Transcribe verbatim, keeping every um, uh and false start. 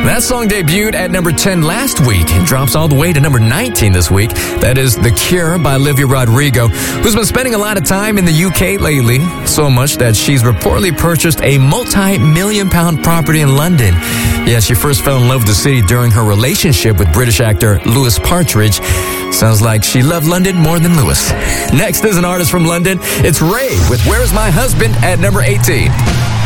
That song debuted at number ten last week and drops all the way to number nineteen this week. That is The Cure by Olivia Rodrigo, who's been spending a lot of time in the U K lately, so much that she's reportedly purchased a multi-million pound property in London. Yeah, she first fell in love with the city during her relationship with British actor Lewis Partridge. Sounds like she loved London more than Lewis. Next is an artist from London. It's Ray with Where's My Husband at number eighteen.